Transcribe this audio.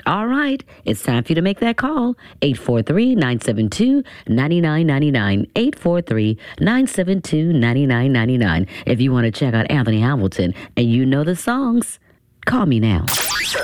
All right, it's time for you to make that call. 843-972-9999. 843-972-9999. If you want to check out Anthony Hamilton and you know the songs, call me now.